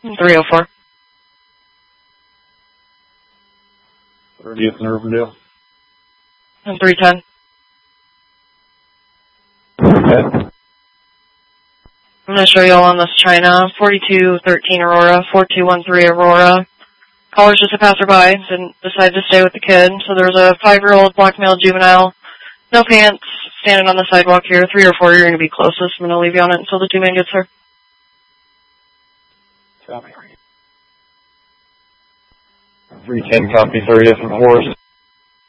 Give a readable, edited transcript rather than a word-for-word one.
304. 30th and Urbandale. And 310. Okay. I'm going to show you all on this China. 4213 Aurora, 4213 Aurora. Caller's just a passerby, didn't decide to stay with the kid. So there was a 5-year-old black male juvenile, no pants, standing on the sidewalk here. 3 or 4, you're going to be closest. I'm going to leave you on it until the 2-man gets here. Copy. 310 copy, 30th and Forest.